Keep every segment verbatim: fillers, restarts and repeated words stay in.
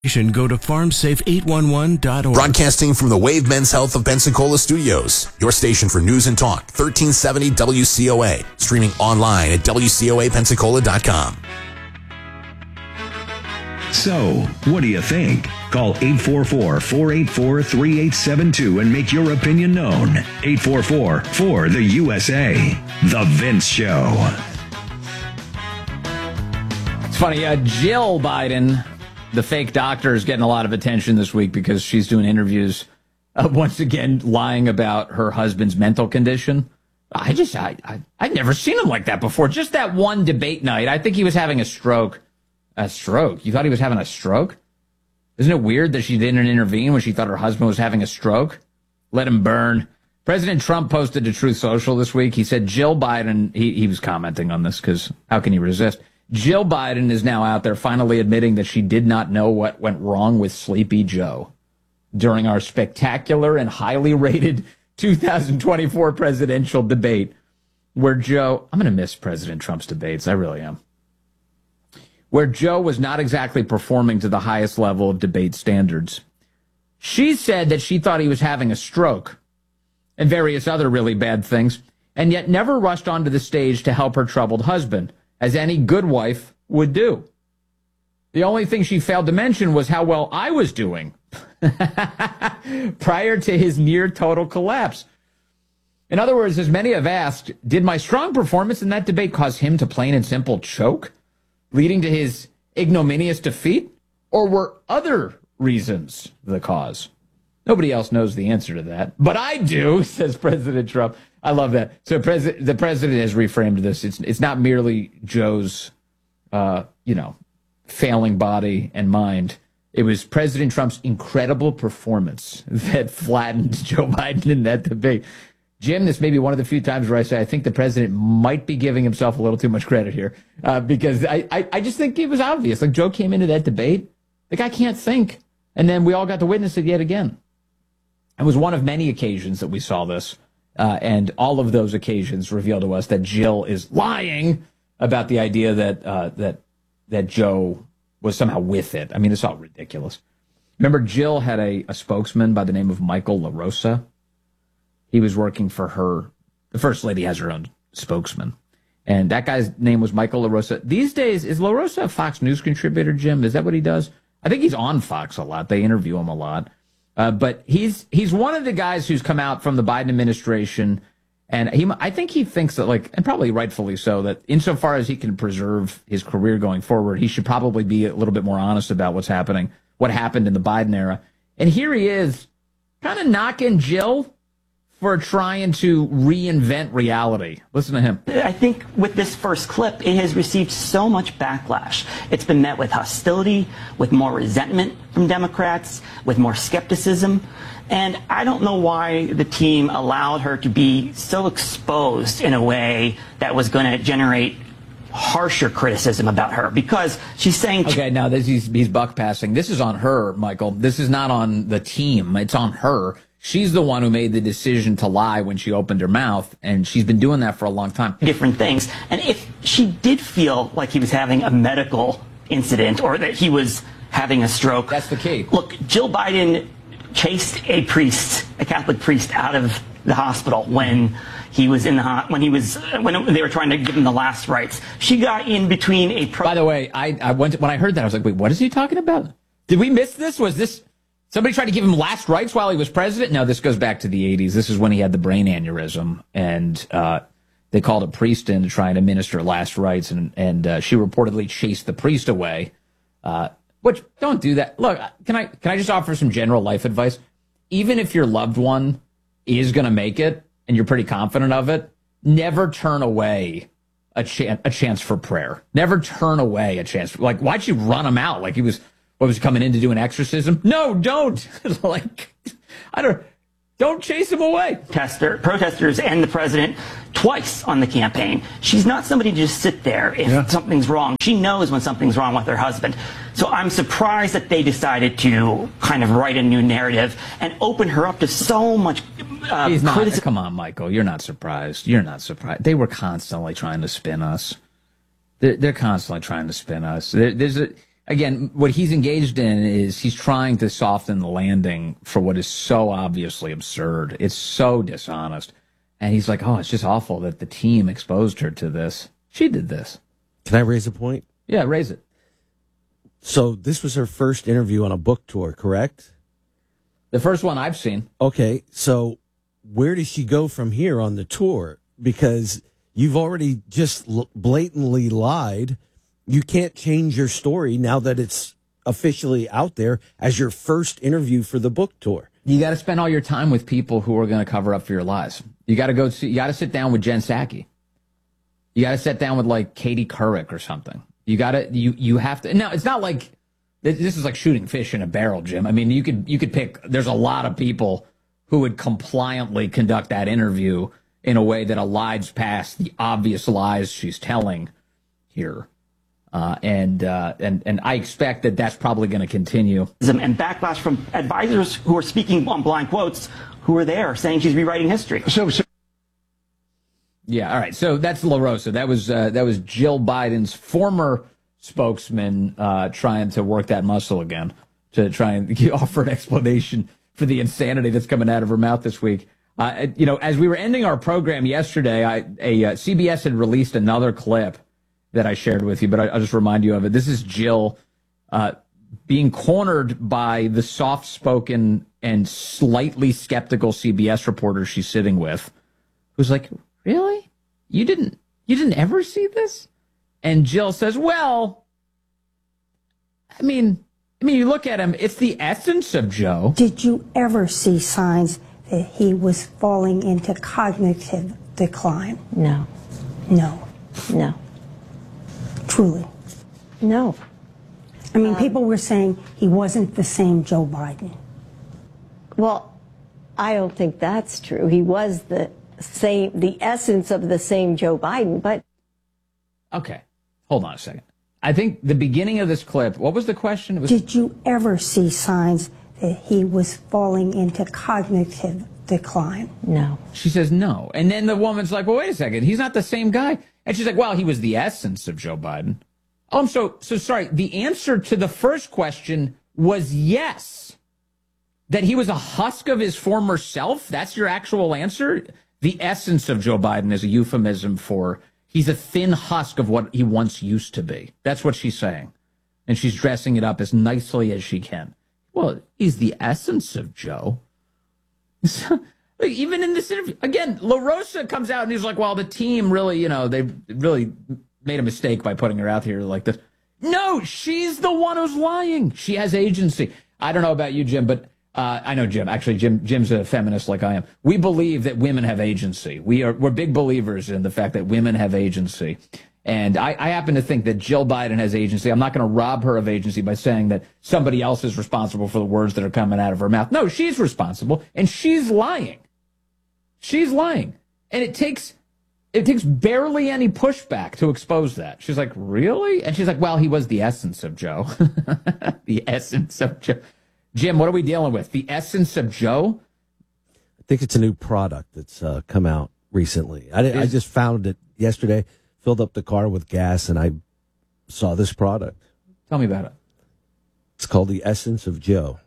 Go to farm safe eight one one dot org. Broadcasting from the Wave Men's Health of Pensacola studios, your station for news and talk, thirteen seventy W C O A. Streaming online at W C O A Pensacola dot com. So, what do you think? Call eight four four, four eight four, three eight seven two and make your opinion known. eight four four, four the U S A. The Vince Show. It's funny, uh, Jill Biden, the fake doctor, is getting a lot of attention this week because she's doing interviews, uh, once again, lying about her husband's mental condition. I just, I, I, I'd never seen him like that before. Just that one debate night, I think he was having a stroke. A stroke? You thought he was having a stroke? Isn't it weird that she didn't intervene when she thought her husband was having a stroke? Let him burn. President Trump posted to Truth Social this week. He said Jill Biden, he, he was commenting on this because how can he resist? Jill Biden is now out there finally admitting that she did not know what went wrong with Sleepy Joe during our spectacular and highly rated two thousand twenty-four presidential debate where Joe, I'm going to miss President Trump's debates. I really am. Where Joe was not exactly performing to the highest level of debate standards. She said that she thought he was having a stroke and various other really bad things, and yet never rushed onto the stage to help her troubled husband, as any good wife would do. The only thing she failed to mention was how well I was doing prior to his near total collapse. In other words, as many have asked, did my strong performance in that debate cause him to plain and simple choke, leading to his ignominious defeat? Or were other reasons the cause? Nobody else knows the answer to that. But I do, says President Trump. I love that. So pres- the president has reframed this. It's it's not merely Joe's, uh, you know, failing body and mind. It was President Trump's incredible performance that flattened Joe Biden in that debate. Jim, this may be one of the few times where I say I think the president might be giving himself a little too much credit here, uh, because I, I, I just think it was obvious. Like, Joe came into that debate, the guy can't think. And then we all got to witness it yet again. It was one of many occasions that we saw this, uh, and all of those occasions reveal to us that Jill is lying about the idea that uh, that that Joe was somehow with it. I mean, it's all ridiculous. Remember, Jill had a, a spokesman by the name of Michael LaRosa. He was working for her. The First Lady has her own spokesman. And that guy's name was Michael LaRosa. These days, is LaRosa a Fox News contributor, Jim? Is that what he does? I think he's on Fox a lot. They interview him a lot. Uh, but he's he's one of the guys who's come out from the Biden administration. And he, I think he thinks that, like, and probably rightfully so, that insofar as he can preserve his career going forward, he should probably be a little bit more honest about what's happening, what happened in the Biden era. And here he is kind of knocking Jill for trying to reinvent reality. Listen to him. I think with this first clip, it has received so much backlash. It's been met with hostility, with more resentment from Democrats, with more skepticism. And I don't know why the team allowed her to be so exposed in a way that was going to generate harsher criticism about her, because she's saying... Okay, now this, he's, he's buck passing. This is on her, Michael. This is not on the team. It's on her. She's the one who made the decision to lie when she opened her mouth, and she's been doing that for a long time. Different things. And if she did feel like he was having a medical incident or that he was having a stroke... That's the key. Look, Jill Biden chased a priest, a Catholic priest, out of the hospital when he was in the ho- when he was when they were trying to give him the last rites. She got in between a... Pro- By the way, I, I went to, when I heard that, I was like, wait, what is he talking about? Did we miss this? Was this... Somebody tried to give him last rites while he was president? No, this goes back to the eighties. This is when he had the brain aneurysm, and uh, they called a priest in to try and administer last rites, and, and uh, she reportedly chased the priest away. Uh, which, don't do that. Look, can I can I just offer some general life advice? Even if your loved one is going to make it, and you're pretty confident of it, never turn away a, chan- a chance for prayer. Never turn away a chance. For, like, why'd you run him out? Like he was... What, was he coming in to do an exorcism? No, don't. like, I don't, don't chase him away. Tester, protesters and the president twice on the campaign. She's not somebody to just sit there if yeah. something's wrong. She knows when something's wrong with her husband. So I'm surprised that they decided to kind of write a new narrative and open her up to so much uh, He's not, criticism. Come on, Michael. You're not surprised. You're not surprised. They were constantly trying to spin us. They're, they're constantly trying to spin us. There, there's a... again, what he's engaged in is he's trying to soften the landing for what is so obviously absurd. It's so dishonest. And he's like, oh, it's just awful that the team exposed her to this. She did this. Can I raise a point? Yeah, raise it. So this was her first interview on a book tour, correct? The first one I've seen. Okay, so where does she go from here on the tour? Because you've already just l- blatantly lied. You can't change your story now that it's officially out there as your first interview for the book tour. You got to spend all your time with people who are going to cover up for your lies. You got to go see, you got to sit down with Jen Psaki. You got to sit down with like Katie Couric or something. You got to, you, you have to. Now, it's not like, this is like shooting fish in a barrel, Jim. I mean, you could, you could pick, there's a lot of people who would compliantly conduct that interview in a way that elides past the obvious lies she's telling here. Uh, and, uh, and, and I expect that that's probably going to continue. And backlash from advisors who are speaking on blind quotes who are there saying she's rewriting history. So, so Yeah, all right. So that's La Rosa. That was uh, that was Jill Biden's former spokesman uh, trying to work that muscle again to try and offer an explanation for the insanity that's coming out of her mouth this week. Uh, you know, as we were ending our program yesterday, I, a uh, C B S had released another clip that I shared with you, but I, I'll just remind you of it. This is Jill uh, being cornered by the soft-spoken and slightly skeptical C B S reporter she's sitting with, who's like, really? You didn't you didn't ever see this? And Jill says, well, I mean, I mean, you look at him, it's the essence of Joe. Did you ever see signs that he was falling into cognitive decline? No. No. No. Truly? No. I mean, Um, people were saying he wasn't the same Joe Biden. Well, I don't think that's true. He was the same, the essence of the same Joe Biden, but... Okay, hold on a second. I think the beginning of this clip, what was the question? It was, Did you ever see signs that he was falling into cognitive decline? No. she says no. And then the woman's like, well, wait a second, he's not the same guy. And she's like, well, he was the essence of Joe Biden. Oh, I'm so, so sorry. The answer to the first question was yes. That he was a husk of his former self? That's your actual answer? The essence of Joe Biden is a euphemism for he's a thin husk of what he once used to be. That's what she's saying. And she's dressing it up as nicely as she can. Well, he's the essence of Joe. Like, even in this interview, again, La Rosa comes out and he's like, well, the team really, you know, they really made a mistake by putting her out here like this. No, she's the one who's lying. She has agency. I don't know about you, Jim, but uh, I know Jim. Actually, Jim, Jim's a feminist like I am. We believe that women have agency. We are, we're big believers in the fact that women have agency. And I, I happen to think that Jill Biden has agency. I'm not going to rob her of agency by saying that somebody else is responsible for the words that are coming out of her mouth. No, she's responsible, and she's lying. She's lying. And it takes it takes barely any pushback to expose that. She's like, really? And she's like, well, he was the essence of Joe. The essence of Joe. Jim, what are we dealing with? The essence of Joe? I think it's a new product that's uh, come out recently. I, I just found it yesterday, filled up the car with gas, and I saw this product. Tell me about it. It's called the Essence of Joe.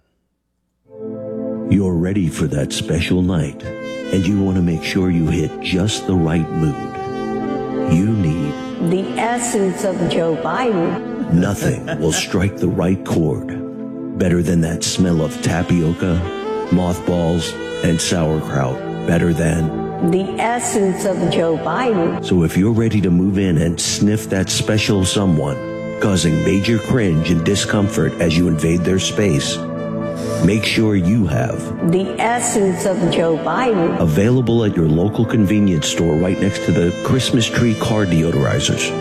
You're ready for that special night, and you want to make sure you hit just the right mood. You need the essence of Joe Biden. nothing will strike the right chord better than that smell of tapioca, mothballs, and sauerkraut. Better than the essence of Joe Biden. So if you're ready to move in and sniff that special someone, causing major cringe and discomfort as you invade their space, make sure you have the essence of Joe Biden. Available at your local convenience store right next to the Christmas tree car deodorizers.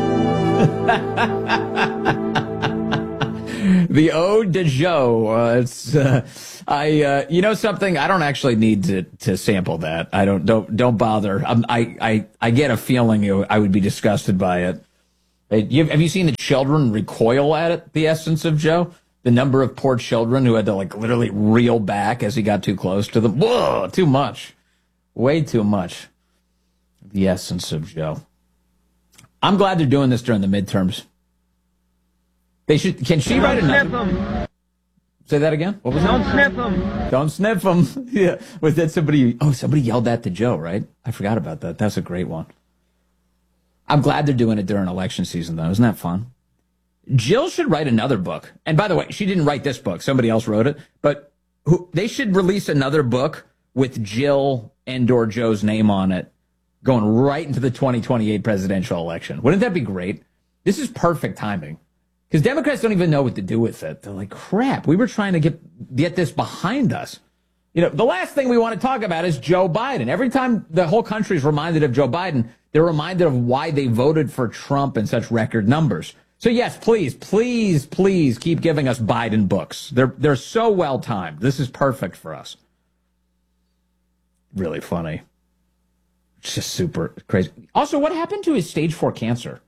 The Ode to Joe. Uh, it's uh, I. Uh, you know something? I don't actually need to, to sample that. I don't. Don't. Don't bother. I'm, I. I. I get a feeling you, I would be disgusted by it. Uh, you, have you seen the children recoil at it? The essence of Joe. The number of poor children who had to like literally reel back as he got too close to them. Whoa! Too much. Way too much. The essence of Joe. I'm glad they're doing this during the midterms. They should. Can she Don't write another? sniff 'em. Say that again. What was Don't that? sniff them. Don't sniff them. Yeah. Was that somebody? Oh, somebody yelled that to Joe, right? I forgot about that. That's a great one. I'm glad they're doing it during election season, though. Isn't that fun? Jill should write another book. And by the way, she didn't write this book. Somebody else wrote it. But who, they should release another book with Jill and or Joe's name on it, going right into the twenty twenty-eight presidential election. Wouldn't that be great? This is perfect timing. Because Democrats don't even know what to do with it. They're like, crap, we were trying to get get this behind us. You know, the last thing we want to talk about is Joe Biden. Every time the whole country is reminded of Joe Biden, they're reminded of why they voted for Trump in such record numbers. So yes, please, please, please keep giving us Biden books. They're they're so well timed. This is perfect for us. Really funny. It's just super crazy. Also, what happened to his stage four cancer?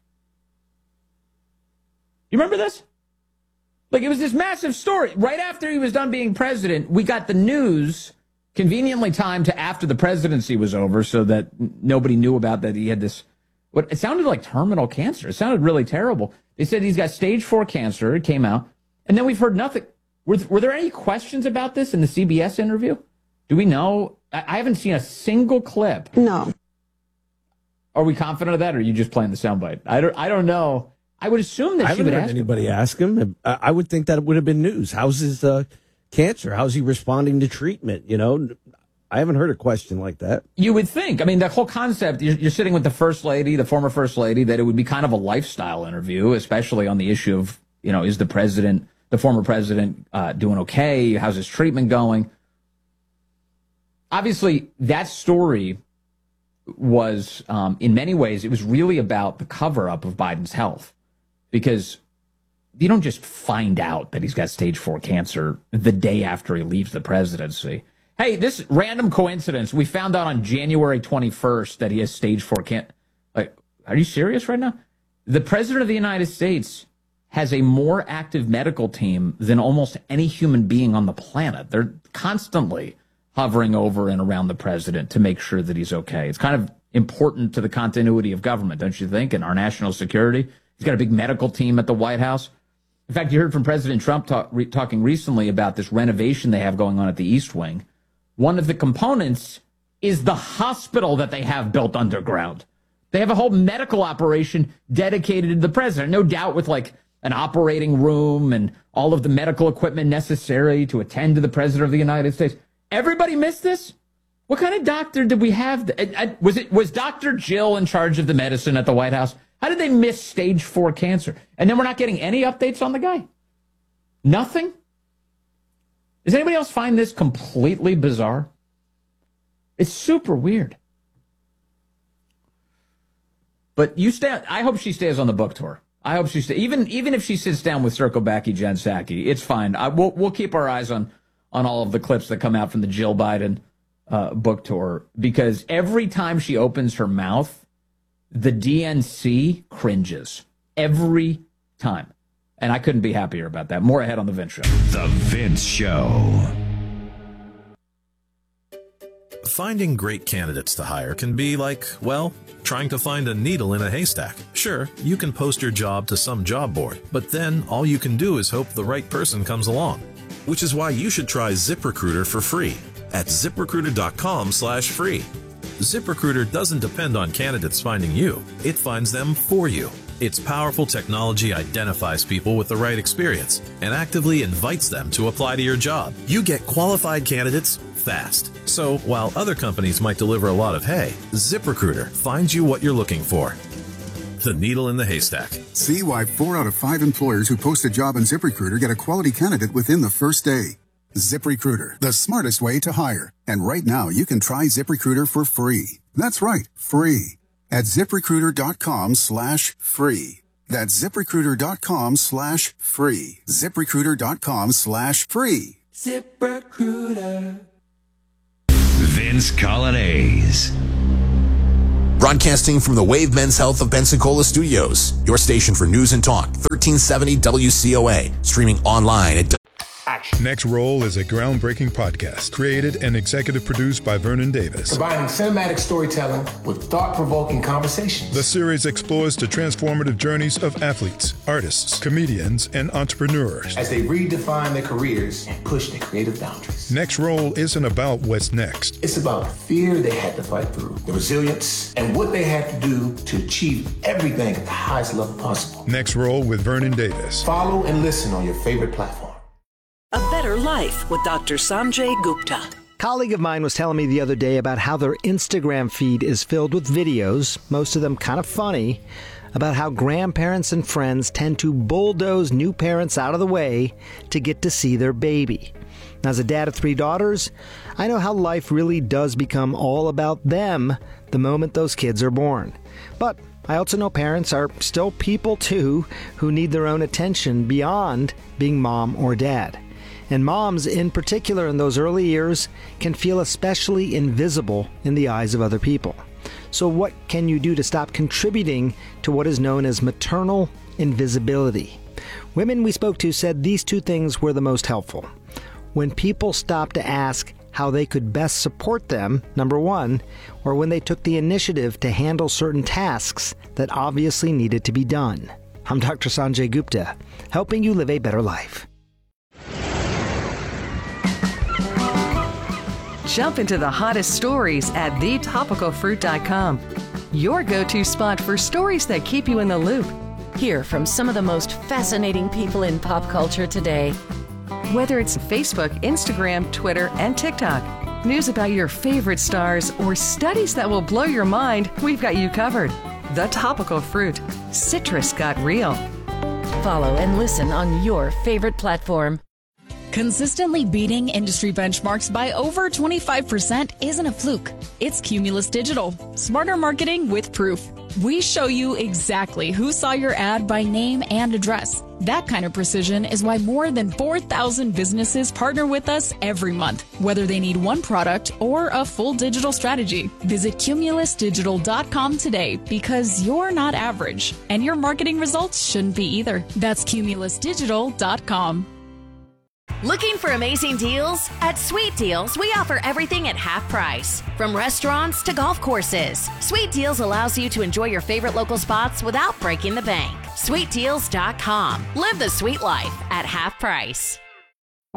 You remember this? Like, it was this massive story. Right after he was done being president, we got the news conveniently timed to after the presidency was over so that nobody knew about that he had this, what it sounded like terminal cancer. It sounded really terrible. They said he's got stage four cancer. It came out. And then we've heard nothing. Were, were there any questions about this in the C B S interview? Do we know? I, I haven't seen a single clip. No. Are we confident of that, or are you just playing the soundbite? I don't, I don't know. I would assume that I she haven't would heard ask anybody him. ask him. I I would think that it would have been news. How's his uh, cancer? How's he responding to treatment? You know, I haven't heard a question like that. You would think. I mean, the whole concept, you're, you're sitting with the first lady, the former first lady, that it would be kind of a lifestyle interview, especially on the issue of, you know, is the president, the former president, uh, doing okay? How's his treatment going? Obviously, that story was, um, in many ways, it was really about the cover-up of Biden's health. Because you don't just find out that he's got stage four cancer the day after he leaves the presidency. Hey, this random coincidence, we found out on January twenty-first that he has stage four cancer. Like, are you serious right now? The president of the United States has a more active medical team than almost any human being on the planet. They're constantly hovering over and around the president to make sure that he's okay. It's kind of important to the continuity of government, don't you think, and our national security. He's got a big medical team at the White House. In fact, you heard from President Trump talk, re, talking recently about this renovation they have going on at the East Wing. One of the components is the hospital that they have built underground. They have a whole medical operation dedicated to the president, no doubt with like an operating room and all of the medical equipment necessary to attend to the president of the United States. Everybody missed this? What kind of doctor did we have? Was it was Doctor Jill in charge of the medicine at the White House? How did they miss stage four cancer? And then we're not getting any updates on the guy? Nothing? Does anybody else find this completely bizarre? It's super weird. But you stay. I hope she stays on the book tour. I hope she stays. Even even if she sits down with Circlebacky Jen Psaki, it's fine. I, we'll we'll keep our eyes on on all of the clips that come out from the Jill Biden uh, book tour, because every time she opens her mouth, the D N C cringes every time. And I couldn't be happier about that. More ahead on The Vince Show. The Vince Show. Finding great candidates to hire can be like, well, trying to find a needle in a haystack. Sure, you can post your job to some job board, but then all you can do is hope the right person comes along. Which is why you should try ZipRecruiter for free at ZipRecruiter.com slash free. ZipRecruiter doesn't depend on candidates finding you. It finds them for you. Its powerful technology identifies people with the right experience and actively invites them to apply to your job. You get qualified candidates fast. So while other companies might deliver a lot of hay, ZipRecruiter finds you what you're looking for. The needle in the haystack. See why four out of five employers who post a job on ZipRecruiter get a quality candidate within the first day. ZipRecruiter, the smartest way to hire. And right now, you can try ZipRecruiter for free. That's right, free. At ZipRecruiter.com slash free. That's ZipRecruiter.com slash free. ZipRecruiter.com slash free. ZipRecruiter. Vince Colonnese. Broadcasting from the Wave Men's Health of Pensacola Studios, your station for news and talk, thirteen seventy W C O A, streaming online at action. Next Roll is a groundbreaking podcast created and executive produced by Vernon Davis. Combining cinematic storytelling with thought-provoking conversations. The series explores the transformative journeys of athletes, artists, comedians, and entrepreneurs as they redefine their careers and push their creative boundaries. Next Roll isn't about what's next. It's about the fear they had to fight through, the resilience, and what they had to do to achieve everything at the highest level possible. Next Roll with Vernon Davis. Follow and listen on your favorite platform. A Better Life with Doctor Sanjay Gupta. A colleague of mine was telling me the other day about how their Instagram feed is filled with videos, most of them kind of funny, about how grandparents and friends tend to bulldoze new parents out of the way to get to see their baby. Now, as a dad of three daughters, I know how life really does become all about them the moment those kids are born. But I also know parents are still people too who need their own attention beyond being mom or dad. And moms, in particular in those early years, can feel especially invisible in the eyes of other people. So what can you do to stop contributing to what is known as maternal invisibility? Women we spoke to said these two things were the most helpful. When people stopped to ask how they could best support them, number one, or when they took the initiative to handle certain tasks that obviously needed to be done. I'm Doctor Sanjay Gupta, helping you live a better life. Jump into the hottest stories at the topical fruit dot com. Your go-to spot for stories that keep you in the loop. Hear from some of the most fascinating people in pop culture today. Whether it's Facebook, Instagram, Twitter, and TikTok, news about your favorite stars, or studies that will blow your mind, we've got you covered. The Topical Fruit. Citrus got real. Follow and listen on your favorite platform. Consistently beating industry benchmarks by over twenty-five percent isn't a fluke. It's Cumulus Digital. Smarter marketing with proof. We show you exactly who saw your ad by name and address. That kind of precision is why more than four thousand businesses partner with us every month, whether they need one product or a full digital strategy. Visit cumulus digital dot com today because you're not average, and your marketing results shouldn't be either. That's cumulus digital dot com. Looking for amazing deals? At Sweet Deals, we offer everything at half price. From restaurants to golf courses, Sweet Deals allows you to enjoy your favorite local spots without breaking the bank. sweet deals dot com. Live the sweet life at half price.